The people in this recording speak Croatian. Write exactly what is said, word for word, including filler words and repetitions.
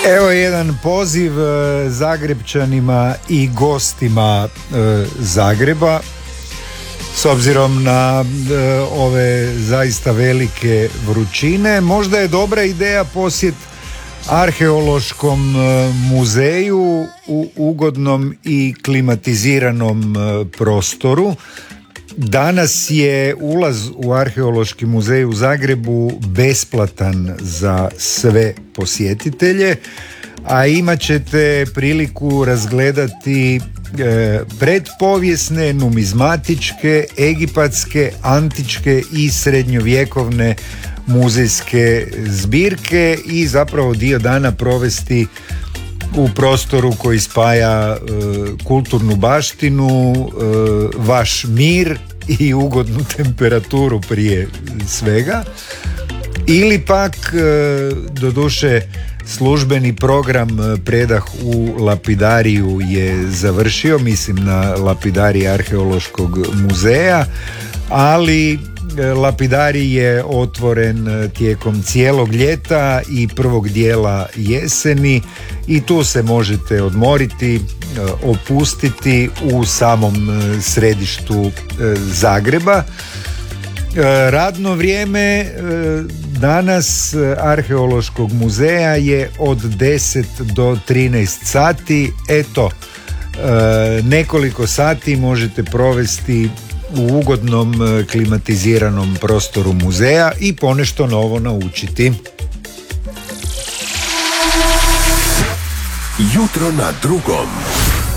Evo jedan poziv Zagrepčanima i gostima Zagreba. S obzirom na ove zaista velike vrućine, možda je dobra ideja posjet arheološkom muzeju u ugodnom i klimatiziranom prostoru. Danas je ulaz u Arheološki muzej u Zagrebu besplatan za sve posjetitelje, a imat ćete priliku razgledati e, predpovijesne, numizmatičke, egipatske, antičke i srednjovjekovne muzejske zbirke i zapravo dio dana provesti u prostoru koji spaja e, kulturnu baštinu, e, vaš mir i ugodnu temperaturu prije svega. Ili pak, e, doduše, službeni program predah u lapidariju je završio, mislim na lapidarij Arheološkog muzeja, ali lapidarij je otvoren tijekom cijelog ljeta i prvog dijela jeseni i tu se možete odmoriti, opustiti u samom središtu Zagreba. Radno vrijeme danas Arheološkog muzeja je od deset do trinaest sati. Eto, nekoliko sati možete provesti u ugodnom klimatiziranom prostoru muzeja i ponešto novo naučiti. Jutro na drugom.